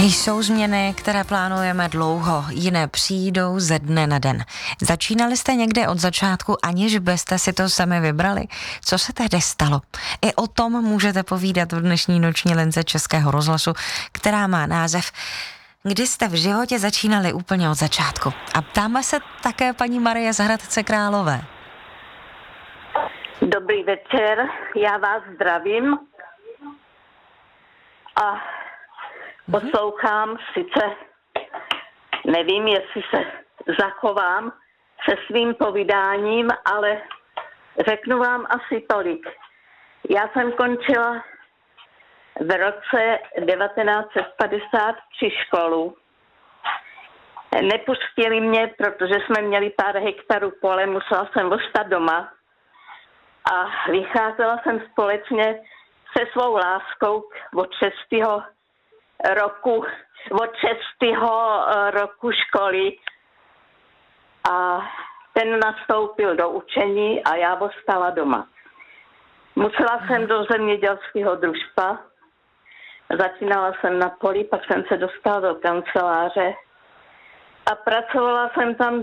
Jsou změny, které plánujeme dlouho, jiné přijdou ze dne na den. Začínali jste někde od začátku, aniž byste si to sami vybrali? Co se tehdy stalo? I o tom můžete povídat v dnešní noční lince Českého rozhlasu, která má název Kdy jste v životě začínali úplně od začátku. A ptáme se také paní Marie z Hradce Králové. Dobrý večer, já vás zdravím a poslouchám, sice nevím, jestli se zachovám se svým povídáním, ale řeknu vám asi tolik. Já jsem končila v roce 1953 školu. Nepustili mě, protože jsme měli pár hektarů pole, musela jsem ostat doma a vycházela jsem společně se svou láskou od 6. roku školy a ten nastoupil do učení a já ostala doma. Musela jsem do zemědělského družstva, začínala jsem na poli, pak jsem se dostala do kanceláře a pracovala jsem tam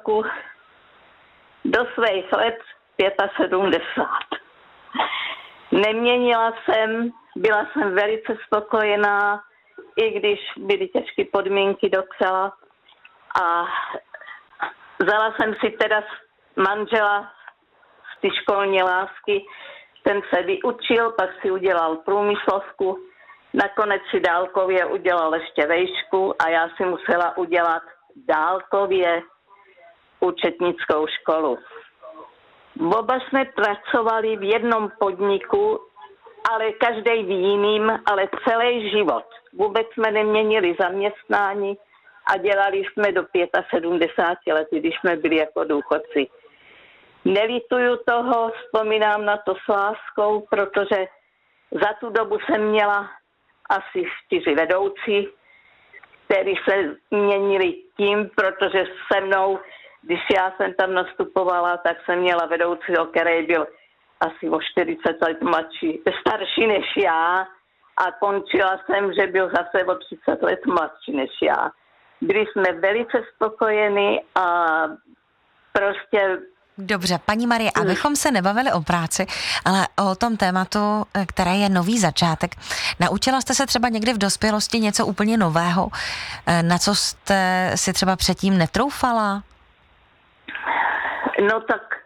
do svých let 75. Neměnila jsem, byla jsem velice spokojená, i když byly těžké podmínky docela. A vzala jsem si teda manžela z ty školní lásky, ten se vyučil, pak si udělal průmyslovku, nakonec si dálkově udělal ještě vejšku a já si musela udělat dálkově účetnickou školu. Oba jsme pracovali v jednom podniku, ale každý v jiným, ale celý život. Vůbec jsme neměnili zaměstnání a dělali jsme do 75 let, když jsme byli jako důchodci. Nelituju toho, vzpomínám na to s láskou, protože za tu dobu jsem měla asi 4 vedoucí, kteří se měnili tím, protože se mnou, když já jsem tam nastupovala, tak jsem měla vedoucího, který byl asi o 40 let starší než já a končila jsem, že byl zase o 30 let mladší než já. Byli jsme velice spokojeni a prostě... Dobře, paní Marie, abychom se nebavili o práci, ale o tom tématu, které je nový začátek. Naučila jste se třeba někdy v dospělosti něco úplně nového, na co jste si třeba předtím netroufala? No tak